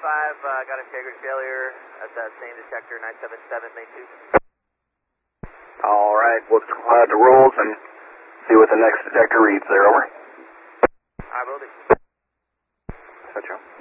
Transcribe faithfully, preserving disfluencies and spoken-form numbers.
five, uh, got integrity failure at that same detector, nine seven seven, main two. All right, we'll apply the rules and see what the next detector reads there, over. I will do. Set you.